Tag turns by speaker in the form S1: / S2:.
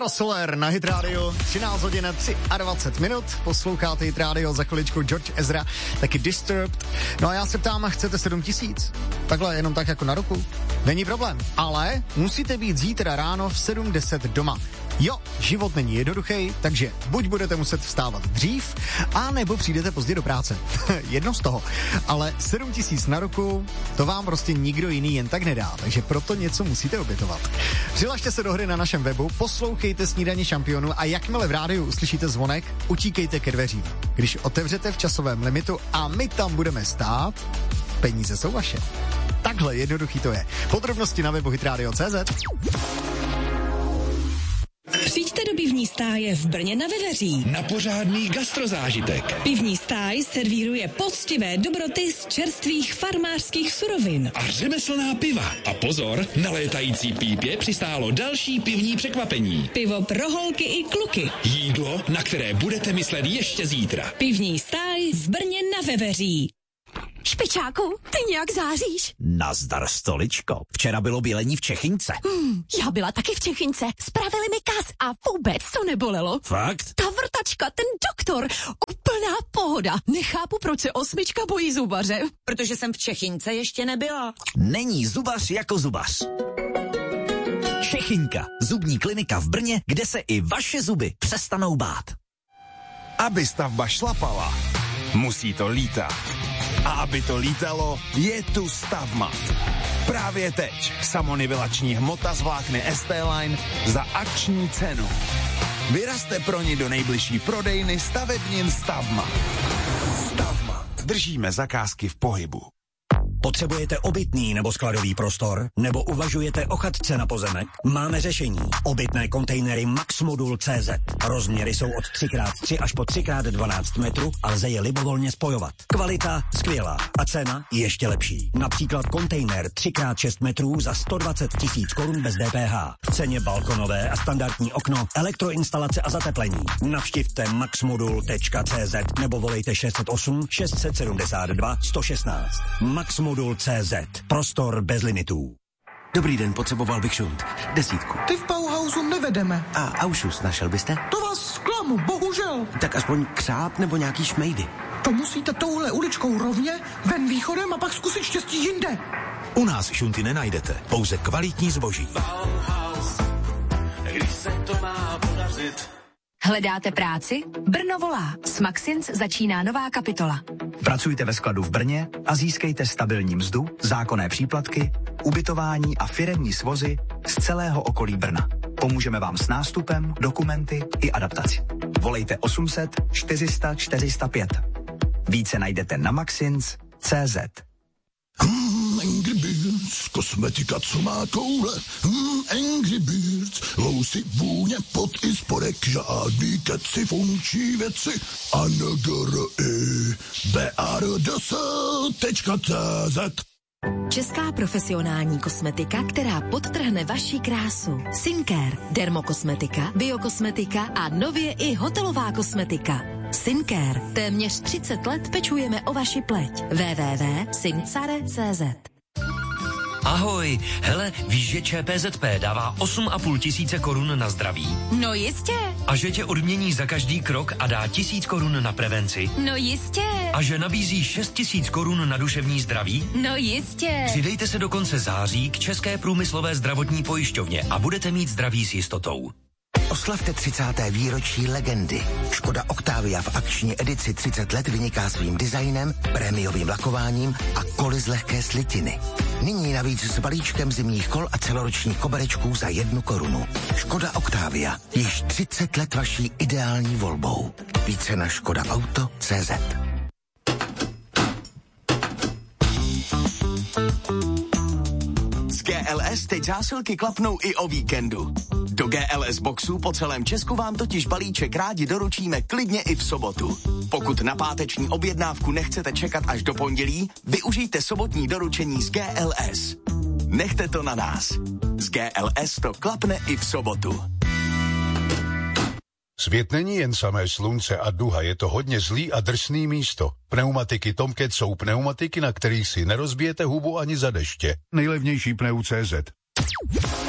S1: Euro Soler na Hit Radio, 13 hodin 23 minut, posloucháte Hit Radio, za chviličku George Ezra, taky Disturbed. No a já se ptám, chcete 7 000? Takhle jenom tak jako na ruku? Není problém, ale musíte být zítra ráno v 7:10 doma. Jo, život není jednoduchý, takže buď budete muset vstávat dřív, a nebo přijdete pozdě do práce. Jedno z toho. Ale 7 000 na ruku, to vám prostě nikdo jiný jen tak nedá, takže proto něco musíte obětovat. Přihlašte se do hry na našem webu, poslouchejte Snídaně šampionů a jakmile v rádiu uslyšíte zvonek, utíkejte ke dveřím. Když otevřete v časovém limitu a my tam budeme stát, peníze jsou vaše. Takhle jednoduchý to je. Podrobnosti na webu hitradio.cz.
S2: Přijďte do pivní stáje v Brně na Veveří.
S3: Na pořádný gastrozážitek.
S2: Pivní stáj servíruje poctivé dobroty z čerstvých farmářských surovin.
S3: A řemeslná piva. A pozor, na létající pípě přistálo další pivní překvapení.
S2: Pivo pro holky i kluky.
S3: Jídlo, na které budete myslet ještě zítra.
S2: Pivní stáj v Brně na Veveří.
S4: Špičáku, ty nějak záříš.
S5: Nazdar, stoličko. Včera bylo bělení v Čechyňce.
S4: Já byla taky v Čechyňce. Spravili mi kas a vůbec to nebolelo.
S5: Fakt?
S4: Ta vrtačka, ten doktor, úplná pohoda. Nechápu, proč se 8 bojí zubaře.
S6: Protože jsem v Čechyňce ještě nebyla.
S5: Není zubař jako zubař. Čechynka, zubní klinika v Brně, kde se i vaše zuby přestanou bát.
S7: Aby stavba šlapala, musí to lítat. A aby to lítalo, je tu Stavmat. Právě teď samonivelační hmota z vlákny ST-Line za akční cenu. Vyrazte pro ní do nejbližší prodejny stavebnin Stavmat. Stavmat. Držíme zakázky v pohybu.
S5: Potřebujete obytný nebo skladový prostor? Nebo uvažujete o chatce na pozemek? Máme řešení. Obytné kontejnery Maxmodul.cz. Rozměry jsou od 3x3 až po 3x12 metrů a lze je libovolně spojovat. Kvalita skvělá a cena ještě lepší. Například kontejner 3x6 metrů za 120 000 korun bez DPH. V ceně balkonové a standardní okno, elektroinstalace a zateplení. Navštivte maxmodul.cz nebo volejte 608 672 116. Maxmodul.cz. Prostor bez limitů.
S8: Dobrý den, potřeboval bych šunt. 10.
S9: Ty v Bauhausu nevedeme.
S8: A Aušus našel byste?
S9: To vás zklamu, bohužel.
S8: Tak aspoň křáp nebo nějaký šmejdy.
S9: To musíte touhle uličkou rovně, ven východem a pak zkusit štěstí jinde.
S10: U nás šunty nenajdete, pouze kvalitní zboží. Bauhaus, když se to má podařit.
S4: Hledáte práci? Brno volá. S Maxins začíná nová kapitola.
S11: Pracujte ve skladu v Brně a získejte stabilní mzdu, zákonné příplatky, ubytování a firemní svozy z celého okolí Brna. Pomůžeme vám s nástupem, dokumenty i adaptaci. Volejte 800 400 405. Více najdete na maxins.cz.
S12: Angry Birds, kosmetika, co má koule. Angry Birds, lousy, vůně, pot i spodek, žádný keci, funkční věci. BRDS.cz.
S4: Česká profesionální kosmetika, která podtrhne vaši krásu. Sincare, dermokosmetika, biokosmetika a nově i hotelová kosmetika. Sincare, téměř 30 let pečujeme o vaši pleť. www.sincare.cz.
S13: Ahoj, hele, víš, že ČPZP dává 8 500 korun na zdraví?
S4: No jistě.
S13: A že tě odmění za každý krok a dá 1000 korun na prevenci?
S4: No jistě.
S13: A že nabízí 6 000 korun na duševní zdraví?
S4: No jistě.
S13: Přidejte se do konce září k České průmyslové zdravotní pojišťovně a budete mít zdraví s jistotou.
S8: Oslavte 30. výročí legendy. Škoda Octavia v akční edici 30 let vyniká svým designem, prémiovým lakováním a koly z lehké slitiny. Nyní navíc s balíčkem zimních kol a celoročních koberečků za 1 korunu. Škoda Octavia. Již 30 let vaší ideální volbou. Více na škodaauto.cz.
S14: Z GLS teď zásilky klapnou i o víkendu. Do GLS boxu po celém Česku vám totiž balíček rádi doručíme klidně i v sobotu. Pokud na páteční objednávku nechcete čekat až do pondělí, využijte sobotní doručení z GLS. Nechte to na nás. Z GLS to klapne i v sobotu.
S15: Svět není jen samé slunce a duha, je to hodně zlý a drsný místo. Pneumatiky Tomcat jsou pneumatiky, na kterých si nerozbijete hubu ani za deště. Nejlevnější pneu.cz.